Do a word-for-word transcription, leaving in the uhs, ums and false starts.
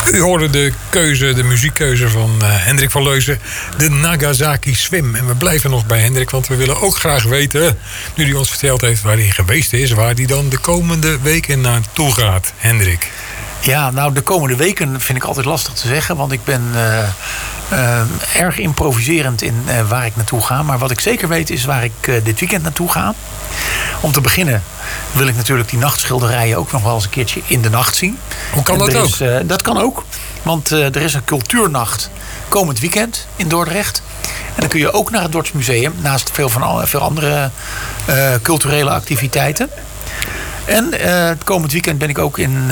U hoorde de keuze, de muziekkeuze van uh, Hendrik van Leeuwen, de Nagasaki Swim. En we blijven nog bij Hendrik, want we willen ook graag weten, nu hij ons verteld heeft waar hij geweest is, waar hij dan de komende weken naartoe gaat. Hendrik. Ja, nou de komende weken vind ik altijd lastig te zeggen, want ik ben uh, uh, erg improviserend in uh, waar ik naartoe ga. Maar wat ik zeker weet is waar ik uh, dit weekend naartoe ga. Om te beginnen wil ik natuurlijk die nachtschilderijen ook nog wel eens een keertje in de nacht zien. Hoe kan dat ook? Is, uh, dat kan ook, want uh, er is een cultuurnacht komend weekend in Dordrecht. En dan kun je ook naar het Dords Museum, naast veel, van, veel andere uh, culturele activiteiten. En uh, komend weekend ben ik ook in